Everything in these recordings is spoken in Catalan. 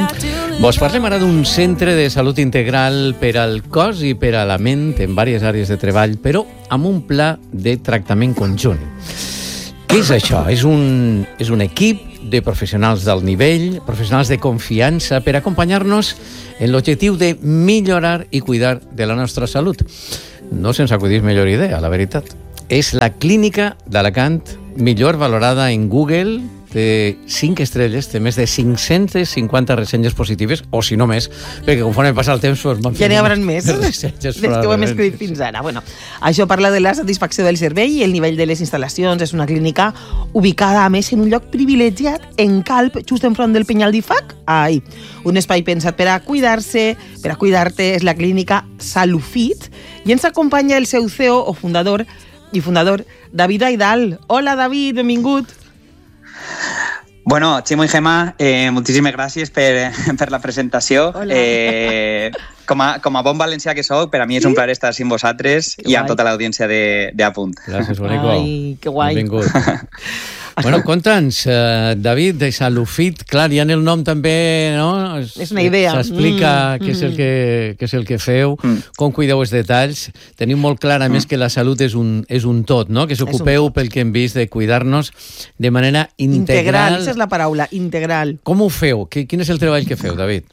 Vos parlem ara d'un centre de salut integral per al cos i per a la ment en diverses àrees de treball, però amb un pla de tractament conjunt. Què és això? És un equip de professionals d'alt nivell, professionals de confiança, per acompanyar-nos en l'objectiu de millorar i cuidar de la nostra salut. No se'ns acudís millor idea, la veritat. És la clínica d'Alacant, millor valorada en Google, té 5 estrelles, té més de 550 ressenyes positives, o si no més, perquè conforme passa el temps... Ja n'hi haurà més, des que ho hem escrit fins ara. Bueno, això parla de la satisfacció del servei i el nivell de les instal·lacions. És una clínica ubicada, a més, en un lloc privilegiat, en Calp, just enfront del Penyal d'Ifac. Ai, un espai pensat per a cuidar-se, per a cuidar-te, és la clínica Salufit, i ens acompanya el seu CEO o fundador, David Aidal. Hola, David, benvingut. Bueno, Ximo i Gemma, moltíssimes gràcies per la presentació. Com a bon valencià que sou, per a mi és un plaer estar amb vosaltres i amb tota l'audiència d'Apunt. Gràcies, Bonico. Ai, que guai. Benvingut. Bueno, conta'ns, David, de Salufit, clar, ja en el nom també, no? És una idea. S'explica què és el que feu, com cuideu els detalls. Teniu molt clar, a més, que la salut és un tot, no? Que s'ocupeu, pel que hem vist, de cuidar-nos de manera integral. Integral, aquesta és la paraula, integral. Com ho feu? Quin és el treball que feu, David?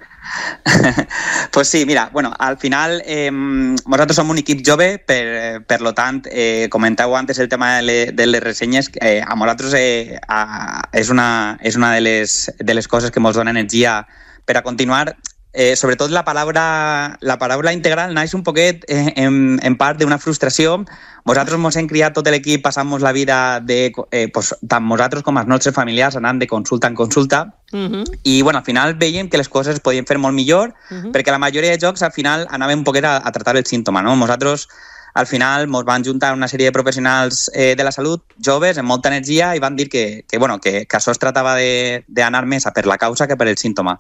Pues sí, mira, bueno, al final nosaltres som un equip jove, per lo tant, comenteu antes el tema de les ressenyes, a nosaltres és una de les coses que ens dona energia per a continuar. Sobretot la paraula integral naix un poquet en part d'una frustració. Nosaltres ens hem criat tot l'equip, passant-nos la vida tant nosaltres com els nostres familiars anant de consulta en consulta, i bueno, al final veiem que les coses es podien fer molt millor, perquè la majoria de jocs al final anaven un poquet a tratar el símptoma, no? Nosaltres al final ens van juntar una sèrie de professionals de la salut, joves, amb molta energia, i van dir que això es tratava d'anar més a per la causa que per el símptoma.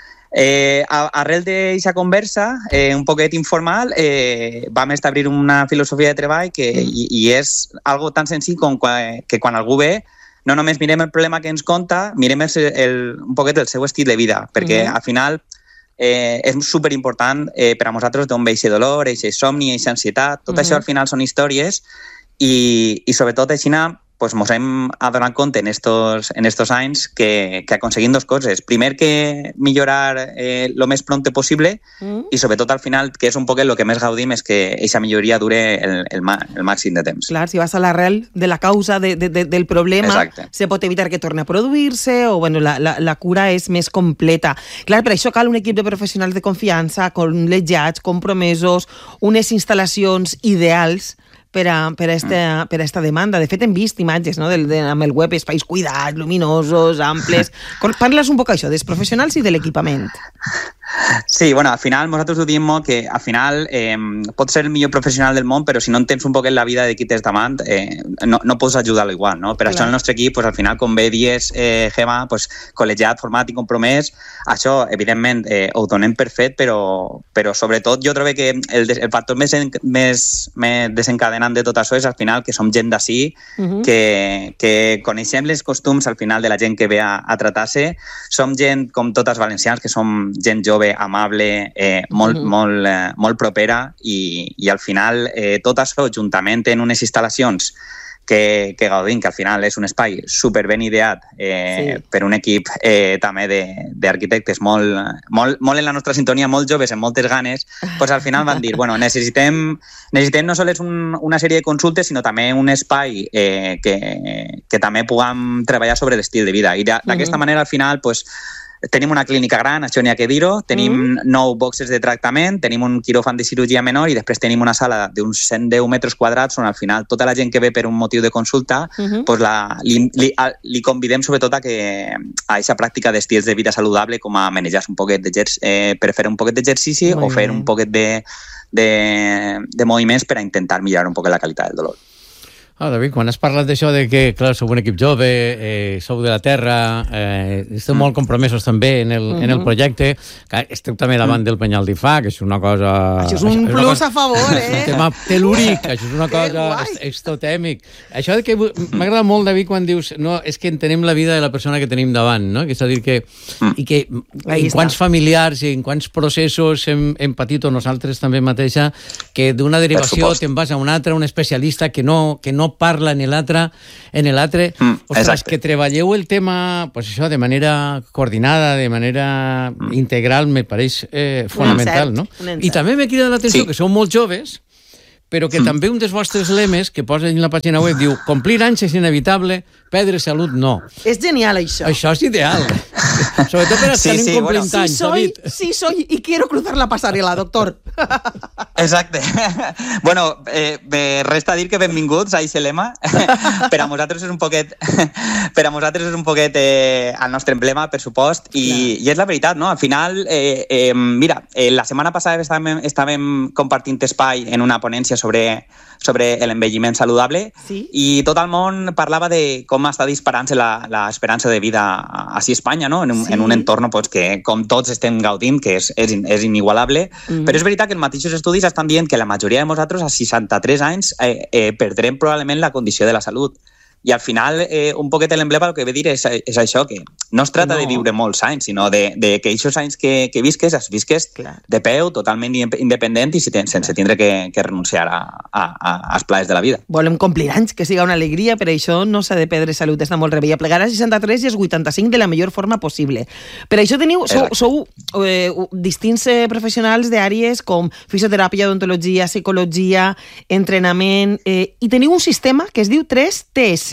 Arrel d'aquesta conversa, un poquet informal, vam establir una filosofia de treball i és algo tan senzill com que quan algú ve no només mirem el problema que ens conta, mirem un poquet el seu estil de vida, perquè al final és superimportant per a nosaltres d'on ve aquest dolor, aquest somni, aquesta ansietat. Tot això al final són històries i sobretot així pues ens hem adonat compte en estos anys que aconseguim dos coses. Primer, que millorar lo més prompte possible i sobretot al final, que és un poc el que més gaudim, és que aquesta milloria dure el màxim de temps. Clar, si vas a l'arrel de la causa del problema, exacte, se pot evitar que torni a produir-se o bueno, la cura és més completa. Clar, per això cal un equip de professionals de confiança, col·legiats, compromesos, unes instal·lacions ideals per a esta demanda. De fet, hem vist imatges, no, amb el web, espais cuidats, luminosos, amples. Parles un poc això, dels professionals i de l'equipament. Sí, bueno, al final nosaltres ho diem molt, que al final pots ser el millor professional del món, però si no entens un poc la vida de qui tens davant, no pots ajudar-lo igual, no? Per això el nostre equip, al final, com bé dies, Gemma, col·legiat, format i compromès, això, evidentment, ho donem per fet, però sobretot jo trobo que el factor més desencadenant de tot això és al final que som gent d'ací, que coneixem les costums al final de la gent que ve a tratar-se, som gent com tots els valencians, que som gent jove, amable, molt propera i al final tot això juntament en unes instal·lacions que gaudim, que al final és un espai super ben ideat per un equip també d'arquitectes molt en la nostra sintonia, molt joves, amb moltes ganes, doncs al final van dir, bueno, necessitem no sols una sèrie de consultes, sinó també un espai que també puguem treballar sobre l'estil de vida. I d'aquesta manera, al final, doncs, tenim una clínica gran, això n'hi ha que dir-ho, tenim 9 boxes de tractament, tenim un quiròfan de cirurgia menor i després tenim una sala d'uns 110 metres quadrats on al final tota la gent que ve per un motiu de consulta li convidem sobretot a aquesta pràctica d'estils de vida saludable, com a manejar-se un poquet per fer un poquet d'exercici o fer un poquet de moviments per a intentar millorar un poc la qualitat del dolor. David, quan has parlat d'això de que, clar, sou un equip jove, sou de la terra, esteu molt compromesos també en el projecte, que esteu també davant del Penyal d'Ifà, que és una cosa... Això és un plus a favor, un tema telúric, això és una cosa extotèmic. Això que m'agrada molt, David, quan dius, no, és que entenem la vida de la persona que tenim davant, no? Que és a dir que en quants familiars i en quants processos hem patit, o nosaltres també mateixa, que d'una derivació te'n vas a un altre, un especialista que no parla en l'altre, ostres, que treballeu el tema, pues això, de manera coordinada, de manera integral, me pareix fonamental, no? I també m'he cridat l'atenció que sou molt joves, però que també un dels vostres lemes que posa en la pàgina web diu: complir anys és inevitable, perdre salut no. És genial, això. Això és ideal. Sobretot per estar incomplint anys, David. Sí, soy y quiero cruzar la pasarela, doctor. Exacte. Bueno, me resta dir que benvinguts a aquest lema. Per a nosaltres és un poquet el nostre emblema, per supost, i és la veritat, no? Al final, mira, la setmana passada estàvem compartint espai en una ponència sobre l'envelliment saludable i tot el món parlava de com està disparant-se l'esperança de vida així a Espanya, no? En un entorn pues, que com tots estem gaudint, que és inigualable, però és veritat que els mateixos estudis estan dient que la majoria de nosaltres a 63 anys perdrem probablement la condició de la salut. I al final, un poquet l'emblema el que ve dir és això, que no es tracta de viure molts anys, sinó de que aquests anys que visques, els visques de peu, totalment independent i sense tindre que renunciar als plaers de la vida. Volem complir anys, que siga una alegria, per això no s'ha de perdre salut, està molt rebella. Plegar a 63 i als 85 de la millor forma possible. Per això sou distints professionals d'àrees com fisioteràpia, odontologia, psicologia, entrenament, i teniu un sistema que es diu 3TS.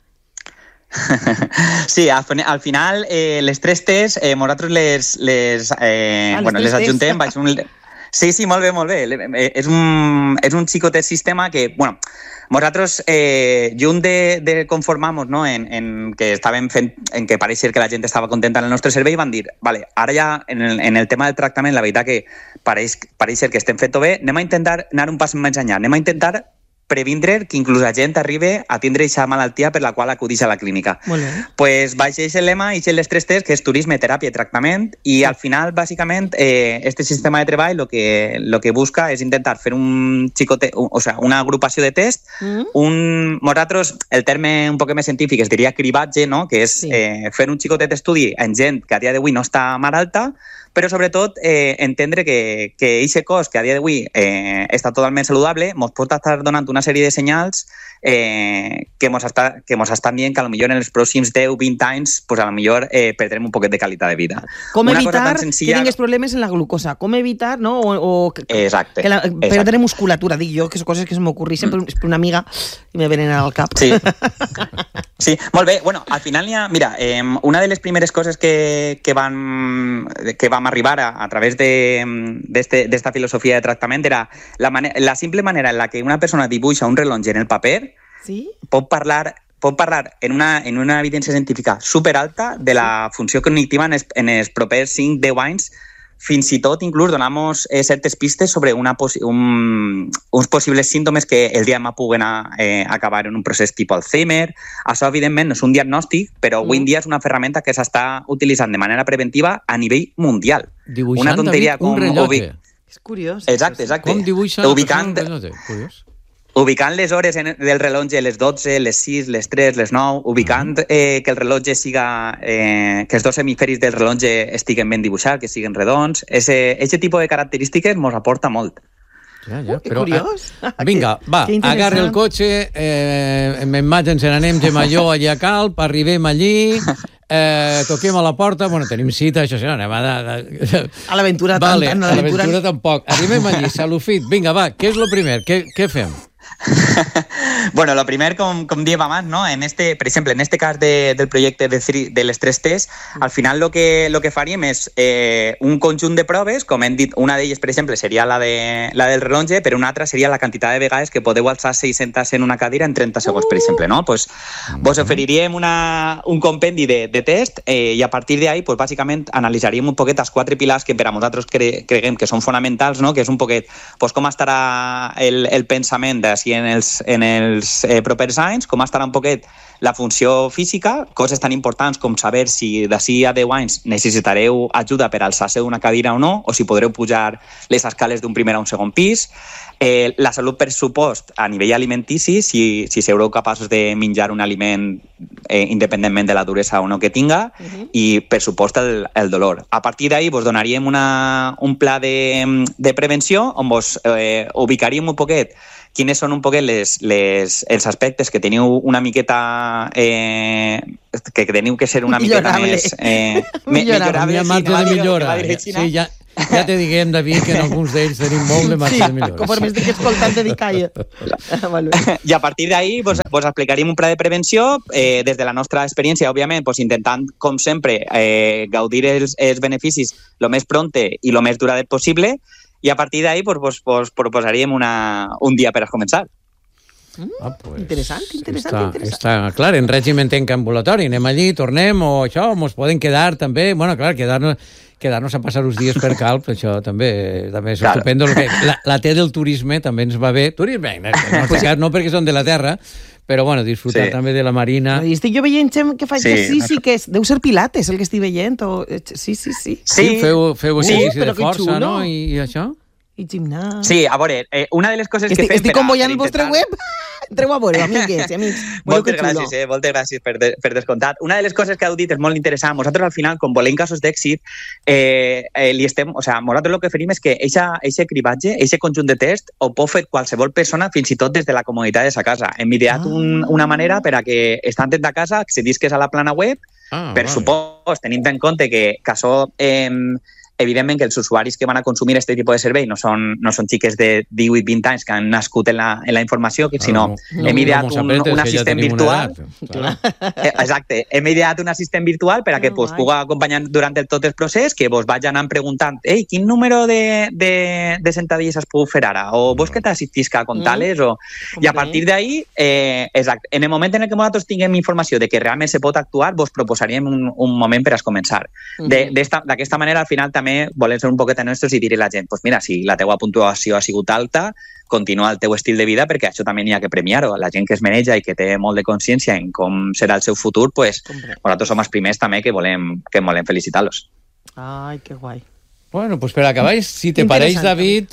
Sí, al final les 3 T's nosaltres les adjuntem. Sí, molt bé. És un xicotet sistema que, bueno, nosaltres, junt de conformar-nos, no, en que estàvem fent, en que pareix ser que la gent estava contenta en el nostre servei, van dir, vale, ara ja en el tema del tractament, la veritat que pareix ser que estem fent-ho bé, anem a intentar anar un pas més enllà, anem a intentar previndre que inclús la gent arribi a tindre aquesta malaltia per la qual acudeix a la clínica. Pues baix és el lema i les 3 T's, que és turisme, teràpia i tractament, i al final, bàsicament, este sistema de treball lo que busca és intentar fer un xicote, o sea, una agrupació de test, nosaltres, el terme un poc més científic es diria cribatge, no? Que és fer un xicotet estudi en gent que a dia d'avui no està malalta, però sobretot entendre que aquest cos que a dia d'avui està totalment saludable mos pot estar donant una sèrie de senyals que mos estan dient que potser en els pròxims 10-20 anys pues, potser perdrem un poquet de qualitat de vida. Com evitar que tinguis problemes en la glucosa? Com evitar, no? Exacte. Perdre musculatura, dic jo, que són coses que se m'ocorreixen per una amiga i me venen al cap. Sí, molt bé. Bueno, al final mira, una de les primeres coses que vam arribar a través d'esta filosofia de tractament era la simple manera en la que una persona dibuixa un rellotge en el paper pot parlar en una evidència científica superalta de la funció cognitiva en els propers 5-10 anys. Fins i tot, inclús, donamos certes pistes sobre uns possibles símptomes que el dia demà puguen acabar en un procés tipus Alzheimer. Això, evidentment, no és un diagnòstic, però avui en dia és una ferramenta que s'està utilitzant de manera preventiva a nivell mundial. Dibuixant, una tonteria com un rellotge. És curiós. Exacte. Com dibuixa un rellotge? Curiós. Ubicant les hores del rellotge, les 12, les 6, les 3, les 9, ubicant que el rellotge siga... que els dos hemisferis del rellotge estiguen ben dibuixats, que siguen redons. Aquest tipus de característiques ens aporta molt. Però, curiós. Vinga, va, agarra el cotxe, me'n vaig, ens n'anem, jo allà a Calp, arribem allí, toquem a la porta, bueno, tenim cita, això sí, anem a l'aventura vale, a l'aventura tampoc. Arribem allí, Salufit, vinga, va, què és el primer? Què fem? Bueno, lo primer, com diem abans, no? Per exemple, en este cas del projecte de les 3 T's, al final lo que faríem és un conjunt de proves, com hem dit, una d'elles, per exemple, seria la del rellotge, però una altra seria la quantitat de vegades que podeu alçar 600 en una cadira en 30 segons, per exemple, no? Pues, vos oferiríem un compendi de test i a partir d'ahí, pues, bàsicament, analitzaríem un poquet els 4 pilars que per a nosaltres creguem que són fonamentals, no? Que és un poquet, pues, com estarà el pensament de d'ací en els propers anys, com estarà un poquet la funció física, coses tan importants com saber si d'ací a 10 anys necessitareu ajuda per alçar-se d'una cadira o no, o si podreu pujar les escales d'un primer a un segon pis, la salut per supost a nivell alimentici, si sereu capaços de menjar un aliment independentment de la duresa o no que tinga, i per supost el dolor. A partir d'ahí vos donaríem un pla de prevenció on vos ubicaríem un poquet quines són un poquet els aspectes que teniu una miqueta que teniu que ser una miqueta més millorable. Hi ha marge de millora. Sí, ja te diguem, David, que en alguns d'ells tenim molt de marge de millora. Conforme estic escoltant de Dicalla. I a partir d'ahí vos explicaríem un pla de prevenció des de la nostra experiència, òbviament, intentant, com sempre, gaudir els beneficis el més pronte i el més duradet possible, i a partir d'ahí vos proposaríem un dia per a començar. Interessant. Està clar, en règim entenc ambulatori, anem allí, tornem, o això, mos poden quedar també, bueno, clar, quedar-nos a passar uns dies per Calp, això també és estupendo. La T del turisme també ens va bé. Turisme, no perquè són de la terra, però bueno, disfrutar també de la marina. I estic jo veient gent que fa exercici, que deu ser pilates el que estic veient. Sí. Feu exercici de força, no? I això? I gimnàs. Sí, a veure, una de les coses que fem... Estic convoiant el vostre web? Entreu a veure, amigues i amics. Moltes gràcies per descomptat. Una de les coses que heu dit és molt interessant. Nosaltres, al final, com volem casos d'èxit, nosaltres el que oferim és que eixe cribatge, eixe conjunt de test, ho pot fer qualsevol persona, fins i tot des de la comoditat de sa casa. Hem ideat una manera per a que, estant des de casa, accedisques a la plana web, per supost, tenint en compte que això... Evidentment que els usuaris que van a consumir aquest tipus de servei no són xiques de 18-20 anys que han nascut en la informació, sinó hem ideat un assistent virtual. Exacte, hem ideat un assistent virtual per a que us pugui acompanyar durant tot el procés, que vos vaig anant preguntant quin número de sentadilles has pogut fer ara, o vos que t'assistisca a comptar-les, i a partir d'ahí, en el moment en què nosaltres tinguem informació de que realment se pot actuar, vos proposaríem un moment per a començar. D'aquesta manera, al final, també volem ser un poquet honestos i dir a la gent, mira, si la teua puntuació ha sigut alta, continua el teu estil de vida, perquè això també n'hi ha que premiar-ho. La gent que es maneja i que té molt de consciència en com serà el seu futur, nosaltres som els primers també que volem felicitar-los. Ai, que guai. Bueno, pues per acabar, si te pareix, David,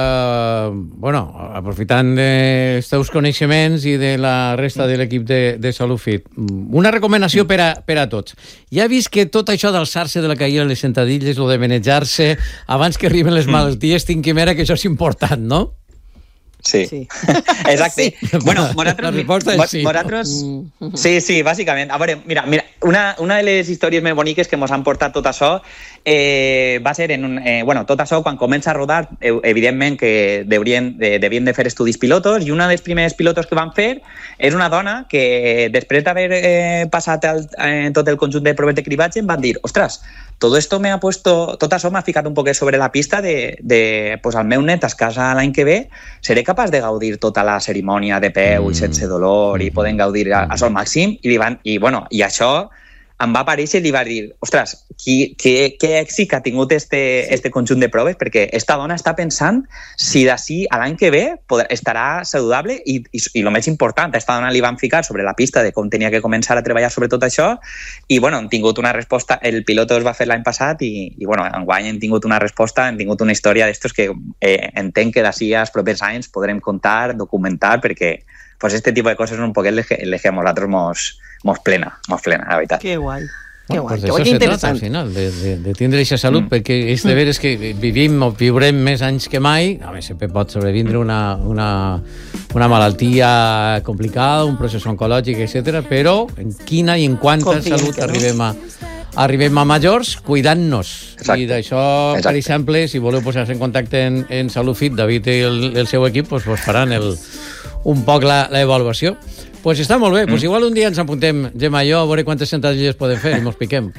aprofitant dels teus coneixements i de la resta de l'equip de Salut Fit, una recomanació per a tots. Ja he vist que tot això d'alçar-se de la cadira, les sentadilles, o de manejar-se abans que arriben les malalties, tinc que veure que això és important, no? Sí. Exacte. Sí. Bueno, la resposta és sí. Sí, bàsicament. A veure, mira, una de les històries més boniques que ens han portat tot això va ser tot això quan comença a rodar, evidentment que devien de fer estudis pilotos, i una dels primers pilotos que van fer és una dona que després d'haver passat tot el conjunt de proves de cribatge em van dir, ostres, tot això m'ha ficat un poquet sobre la pista de el meu net es casa l'any que ve, seré capaç de gaudir tota la cerimònia de peu i sense dolor i poden gaudir això al màxim, i això em va aparèixer i li va dir, ostres, que èxit que ha tingut este conjunt de proves, perquè esta dona està pensant si d'ací a l'any que ve estarà saludable i el més important, a esta dona li van ficar sobre la pista de com tenia que començar a treballar sobre tot això i hem tingut una resposta, el pilot es va fer l'any passat i enguany hem tingut una resposta, hem tingut una història d'estos que entenc que d'ací als propers anys podrem contar, documentar, perquè este tipus de coses és un poquet les que a nosaltres mos plena, la veritat. Que guai. Pues això se trata al final, de tindre aquesta salut, perquè és de veres que vivim o viurem més anys que mai, a més sempre pot sobrevindre una malaltia complicada, un procés oncològic, etc. però en quina i en quanta salut arribem a majors cuidant-nos. I d'això, per exemple, si voleu posar-se en contacte en Salut Fit, David i el seu equip vos faran un poc l'avaluació. Pues està molt bé, pues igual un dia ens apuntem, Gemma i jo, a veure quantes sentadilles podem fer i mos piquem.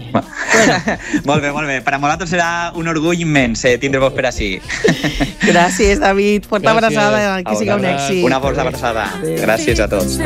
Molt bé. Per a nosaltres serà un orgull immens tindre-vos per ací. Gràcies, David. Forta abraçada, que siga un èxit. Una forta abraçada. Gràcies a tots.